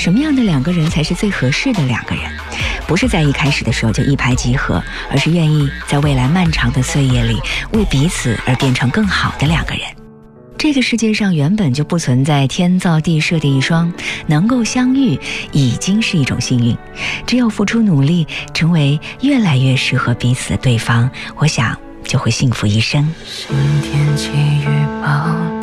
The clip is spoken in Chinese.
什么样的两个人才是最合适的两个人？不是在一开始的时候就一拍即合，而是愿意在未来漫长的岁月里为彼此而变成更好的两个人。这个世界上原本就不存在天造地设的一双，能够相遇已经是一种幸运。只有付出努力，成为越来越适合彼此的对方，我想就会幸福一生。 新天气预报